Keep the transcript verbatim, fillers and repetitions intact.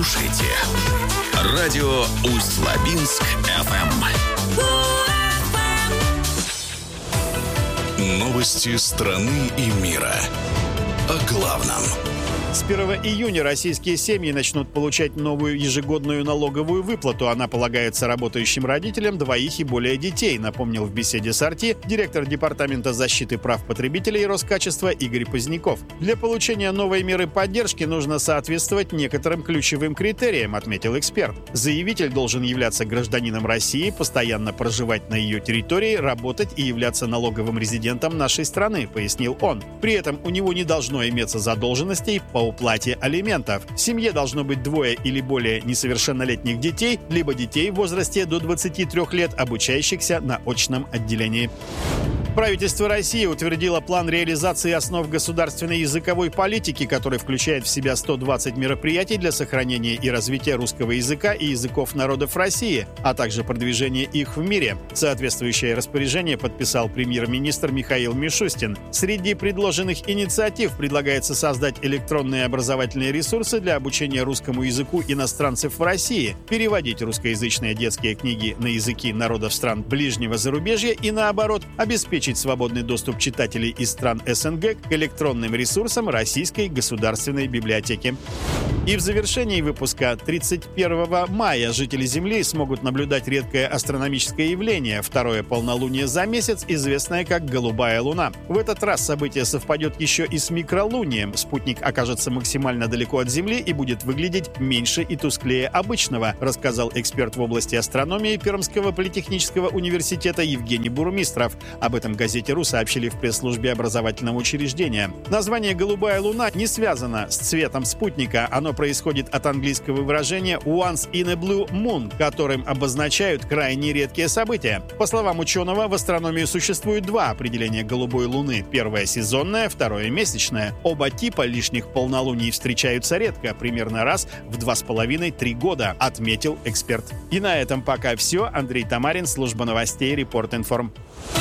слушаете радио Усть-Лабинск эф эм. Новости страны и мира. О главном. С первого июня российские семьи начнут получать новую ежегодную налоговую выплату. Она полагается работающим родителям двоих и более детей, напомнил в беседе с Арти директор Департамента защиты прав потребителей и Роскачества Игорь Поздняков. Для получения новой меры поддержки нужно соответствовать некоторым ключевым критериям, отметил эксперт. Заявитель должен являться гражданином России, постоянно проживать на ее территории, работать и являться налоговым резидентом нашей страны, пояснил он. При этом у него не должно иметься задолженностей по уплате алиментов. В семье должно быть двое или более несовершеннолетних детей, либо детей в возрасте до двадцати трёх лет, обучающихся на очном отделении. Правительство России утвердило план реализации основ государственной языковой политики, который включает в себя сто двадцать мероприятий для сохранения и развития русского языка и языков народов России, а также продвижения их в мире. Соответствующее распоряжение подписал премьер-министр Михаил Мишустин. Среди предложенных инициатив предлагается создать электронные образовательные ресурсы для обучения русскому языку иностранцев в России, переводить русскоязычные детские книги на языки народов стран ближнего зарубежья и, наоборот, обеспечить свободный доступ читателей из стран эс эн гэ к электронным ресурсам Российской государственной библиотеки. И в завершении выпуска тридцать первого мая жители Земли смогут наблюдать редкое астрономическое явление – второе полнолуние за месяц, известное как «голубая луна». В этот раз событие совпадет еще и с микролунием. Спутник окажется максимально далеко от Земли и будет выглядеть меньше и тусклее обычного, рассказал эксперт в области астрономии Пермского политехнического университета Евгений Бурмистров. Об этом газете «Ру» сообщили в пресс-службе образовательного учреждения. Название «голубая луна» не связано с цветом спутника. Оно происходит от английского выражения «once in a blue moon», которым обозначают крайне редкие события. По словам ученого, в астрономии существует два определения голубой луны. Первое — сезонное, второе — месячное. Оба типа лишних полнолуний встречаются редко, примерно раз в два с половиной-три года, отметил эксперт. И на этом пока все. Андрей Тамарин, служба новостей Репорт Информ.